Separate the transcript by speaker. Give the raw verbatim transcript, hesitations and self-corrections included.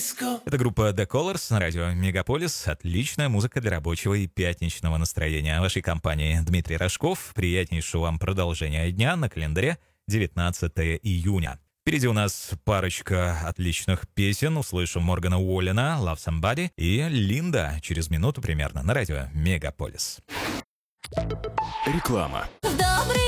Speaker 1: Это группа The Colors на радио Мегаполис. Отличная музыка для рабочего и пятничного настроения. В вашей компании Дмитрий Рожков. Приятнейшего вам продолжения дня. На календаре девятнадцатое июня. Впереди у нас парочка отличных песен. Услышим Моргана Уоллена «Love Somebody» и Линда через минуту примерно на радио Мегаполис.
Speaker 2: Реклама.